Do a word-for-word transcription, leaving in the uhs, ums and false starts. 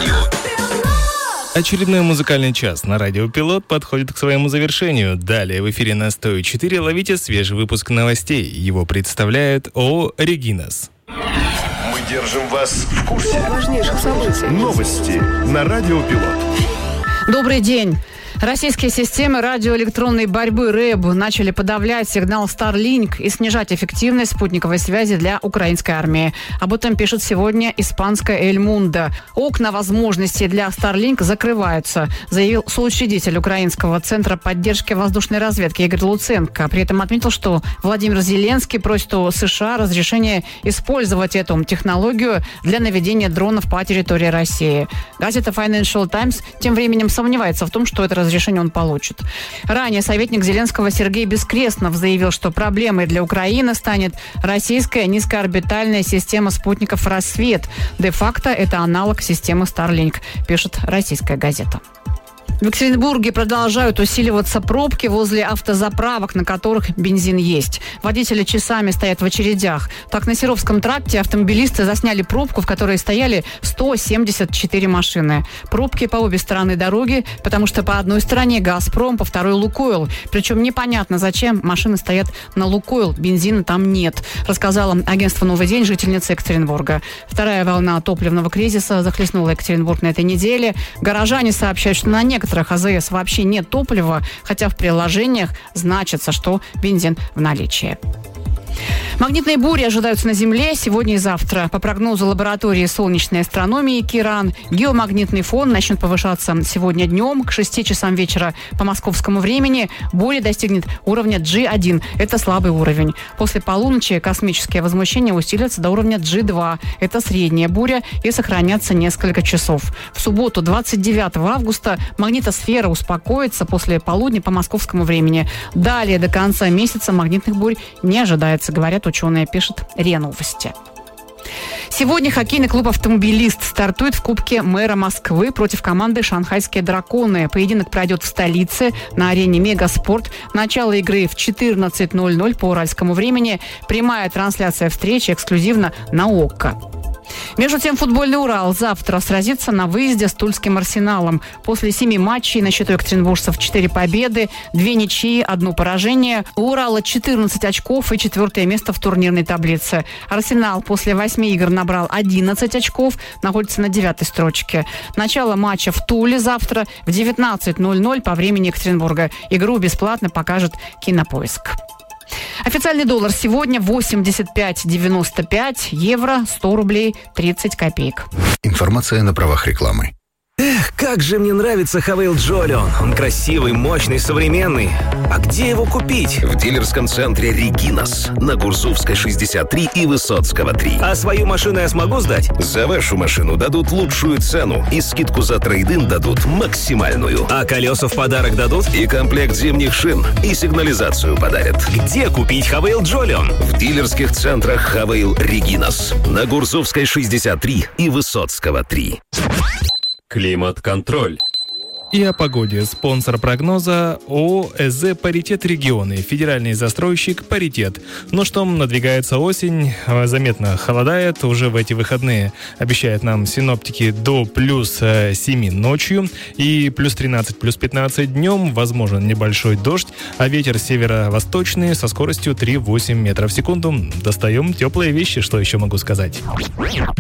Очередной музыкальный час на радио Пилот подходит к своему завершению. Далее в эфире на сто четыре ловите свежий выпуск новостей. Его представляет ООО «Регинас». Мы держим вас в курсе важнейших событий. Новости на радио Пилот. Добрый день. Российские системы радиоэлектронной борьбы РЭБ начали подавлять сигнал Starlink и снижать эффективность спутниковой связи для украинской армии. Об этом пишет сегодня испанская «Эль Мундо». Окна возможностей для Starlink закрываются, заявил соучредитель Украинского центра поддержки воздушной разведки Игорь Луценко. При этом отметил, что Владимир Зеленский просит у США разрешения использовать эту технологию для наведения дронов по территории России. Газета Financial Times тем временем сомневается в том, что это разрешение решение он получит. Ранее советник Зеленского Сергей Бескреснов заявил, что проблемой для Украины станет российская низкоорбитальная система спутников «Рассвет». Де-факто это аналог системы Starlink, пишет российская газета. В Екатеринбурге продолжают усиливаться пробки возле автозаправок, на которых бензин есть. Водители часами стоят в очередях. Так, на Серовском тракте автомобилисты засняли пробку, в которой стояли сто семьдесят четыре машины. Пробки по обе стороны дороги, потому что по одной стороне «Газпром», по второй «Лукойл». Причем непонятно, зачем машины стоят на «Лукойл», бензина там нет, рассказала агентство «Новый день» жительница Екатеринбурга. Вторая волна топливного кризиса захлестнула Екатеринбург на этой неделе. Горожане сообщают, что на некоторых АЗС вообще нет топлива, хотя в приложениях значится, что бензин в наличии. Магнитные бури ожидаются на Земле сегодня и завтра. По прогнозу лаборатории солнечной астрономии КИРАН, геомагнитный фон начнет повышаться сегодня днем к шести часам вечера по московскому времени. Буря достигнет уровня джи один. Это слабый уровень. После полуночи космические возмущения усилятся до уровня джи два. Это средняя буря и сохранятся несколько часов. В субботу, двадцать девятого августа, магнитосфера успокоится после полудня по московскому времени. Далее до конца месяца магнитных бурь не ожидается, говорят ученые, пишет РИА Новости. Сегодня хоккейный клуб «Автомобилист» стартует в Кубке мэра Москвы против команды «Шанхайские драконы». Поединок пройдет в столице на арене «Мегаспорт». Начало игры в четырнадцать ноль ноль по уральскому времени. Прямая трансляция встречи эксклюзивно на ОККО. Между тем, футбольный «Урал» завтра сразится на выезде с Тульским «Арсеналом». После семи матчей на счету екатеринбуржцев четыре победы, две ничьи, одно поражение. У «Урала» четырнадцать очков и четвертое место в турнирной таблице. «Арсенал» после восьми игр набрал одиннадцать очков, находится на девятой строчке. Начало матча в Туле завтра в девятнадцать ноль ноль по времени Екатеринбурга. Игру бесплатно покажет Кинопоиск. Официальный доллар сегодня восемьдесят пять девяносто пять, евро сто рублей тридцать копеек. Информация на правах рекламы. Эх, как же мне нравится Хавейл Джолион. Он красивый, мощный, современный. А где его купить? В дилерском центре «Регинас» на Гурзувской шестьдесят три и Высоцкого три. А свою машину я смогу сдать? За вашу машину дадут лучшую цену и скидку за трейд-ин дадут максимальную. А колеса в подарок дадут? И комплект зимних шин, и сигнализацию подарят. Где купить Хавейл Джолион? В дилерских центрах «Хавейл Регинас» на Гурзувской шестьдесят три и Высоцкого три. Климат-контроль. И о погоде. Спонсор прогноза ООО «ЭЗ Паритет Регионы». Федеральный застройщик «Паритет». Ну что, надвигается осень, заметно холодает уже в эти выходные. Обещают нам синоптики до плюс семи ночью и плюс тринадцать, плюс пятнадцать днем. Возможен небольшой дождь, а ветер северо-восточный со скоростью три-восемь метров в секунду. Достаем теплые вещи, что еще могу сказать.